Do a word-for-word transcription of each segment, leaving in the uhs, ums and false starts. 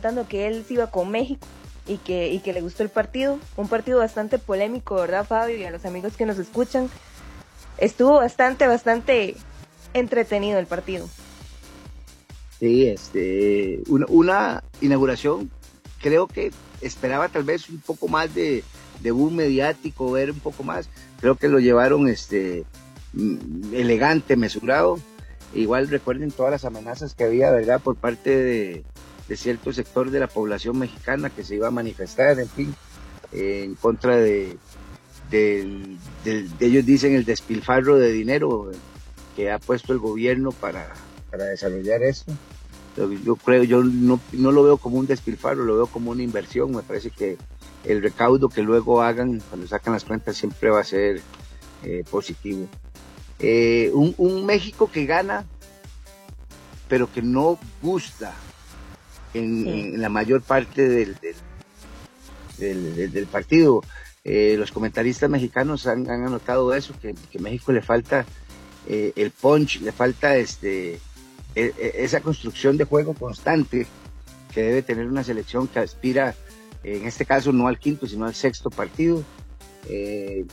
comentando que él se iba con México y que, y que le gustó el partido, un partido bastante polémico, ¿verdad, Fabio? Y a los amigos que nos escuchan, estuvo bastante, bastante entretenido el partido. Sí, este, una, una inauguración, creo que esperaba tal vez un poco más de, de boom mediático, ver un poco más, creo que lo llevaron este, elegante, mesurado. Igual recuerden todas las amenazas que había, ¿verdad?, por parte de, de cierto sector de la población mexicana que se iba a manifestar, en fin, eh, en contra de, de, de, de, ellos dicen, el despilfarro de dinero que ha puesto el gobierno para, para desarrollar esto. Yo, yo creo, yo no, no lo veo como un despilfarro, lo veo como una inversión. Me parece que el recaudo que luego hagan, cuando sacan las cuentas, siempre va a ser eh, positivo. Eh, un, un México que gana, pero que no gusta en, sí. en la mayor parte del, del, del, del, del partido. Eh, los comentaristas mexicanos han, han anotado eso, que, que a México le falta eh, el punch, le falta este, eh, esa construcción de juego constante que debe tener una selección que aspira, en este caso no al quinto, sino al sexto partido. Eh,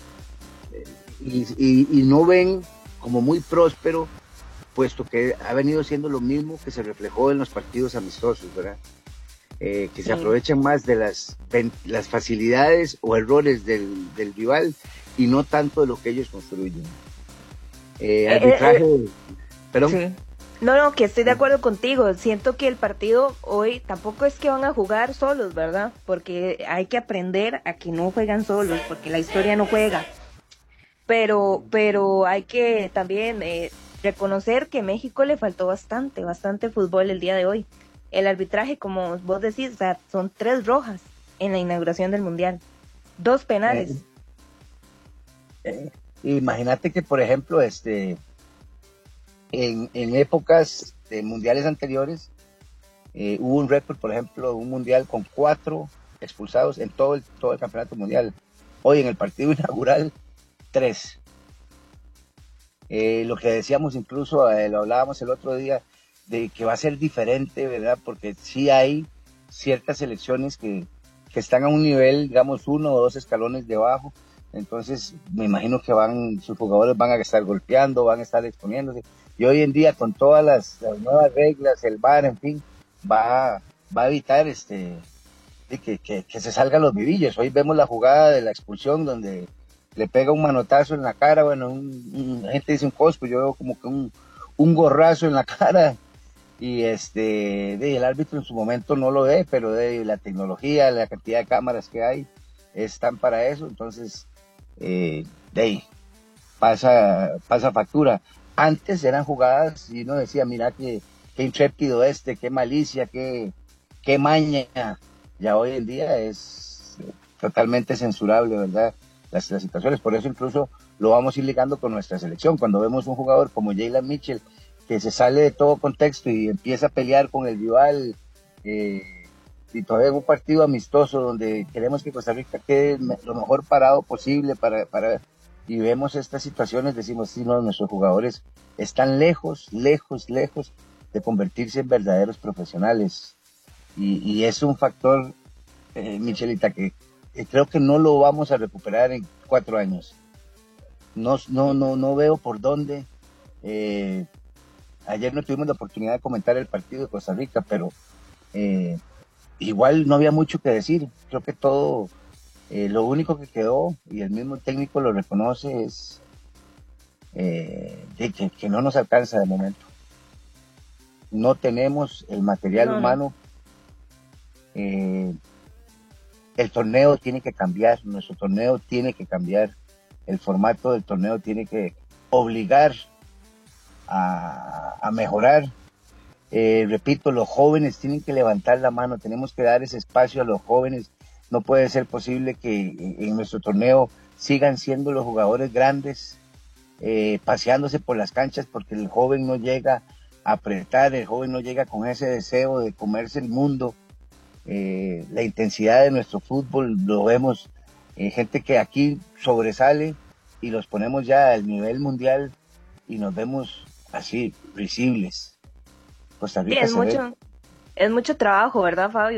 y, y, y no ven como muy próspero, puesto que ha venido siendo lo mismo que se reflejó en los partidos amistosos, ¿verdad? Eh, que sí. Se aprovechan más de las, las facilidades o errores del, del rival y no tanto de lo que ellos construyen. Eh, arbitraje, eh, eh, perdón. Sí. No, no, que estoy de acuerdo contigo. Siento que el partido hoy tampoco es que van a jugar solos, ¿verdad? Porque hay que aprender a que no juegan solos, porque la historia no juega. Pero, pero hay que también eh, reconocer que a México le faltó bastante, bastante fútbol el día de hoy. El arbitraje, como vos decís, o sea, son tres rojas en la inauguración del Mundial, dos penales. Eh, eh, imagínate que, por ejemplo, este, en, en épocas de mundiales anteriores, eh, hubo un récord, por ejemplo, un mundial con cuatro expulsados en todo el, todo el campeonato mundial. Hoy en el partido inaugural, tres. Eh, lo que decíamos incluso, eh, lo hablábamos el otro día, de que va a ser diferente, ¿verdad? Porque sí hay ciertas selecciones que, que están a un nivel, digamos, uno o dos escalones debajo. Entonces, me imagino que van, sus jugadores van a estar golpeando, van a estar exponiéndose. Y hoy en día, con todas las, las nuevas reglas, el V A R, en fin, va, va a evitar este, que, que, que se salgan los vivillos. Hoy vemos la jugada de la expulsión donde le pega un manotazo en la cara, bueno, un, un, la gente dice un cosco, yo veo como que un, un gorrazo en la cara, y este, de, el árbitro en su momento no lo ve, pero de la tecnología, la cantidad de cámaras que hay, están para eso, entonces, eh, de ahí, pasa, pasa factura. Antes eran jugadas y uno decía, mira qué, qué intrépido este, qué malicia, qué, qué maña, ya hoy en día es totalmente censurable, ¿verdad? Las, las situaciones, por eso incluso lo vamos a ir ligando con nuestra selección. Cuando vemos un jugador como Jalen Mitchell que se sale de todo contexto y empieza a pelear con el rival, eh, y todavía en un partido amistoso donde queremos que Costa Rica quede lo mejor parado posible para, para y vemos estas situaciones, decimos, sí, no, nuestros jugadores están lejos, lejos, lejos de convertirse en verdaderos profesionales, y, y es un factor, eh, Michelita, que creo que no lo vamos a recuperar en cuatro años. No, no, no, no veo por dónde. Eh, ayer no tuvimos la oportunidad de comentar el partido de Costa Rica, pero eh, igual no había mucho que decir. Creo que todo, eh, lo único que quedó, y el mismo técnico lo reconoce, es eh, de que, que no nos alcanza de momento. No tenemos el material no. humano. Eh, El torneo tiene que cambiar, nuestro torneo tiene que cambiar, el formato del torneo tiene que obligar a, a mejorar. Eh, repito, los jóvenes tienen que levantar la mano, tenemos que dar ese espacio a los jóvenes. No puede ser posible que en nuestro torneo sigan siendo los jugadores grandes, eh, paseándose por las canchas, porque el joven no llega a apretar, el joven no llega con ese deseo de comerse el mundo. Eh, la intensidad de nuestro fútbol lo vemos, eh, gente que aquí sobresale y los ponemos ya al nivel mundial y nos vemos así, visibles. Costa Rica sí, es se mucho, ve. es mucho trabajo, ¿verdad, Fabio?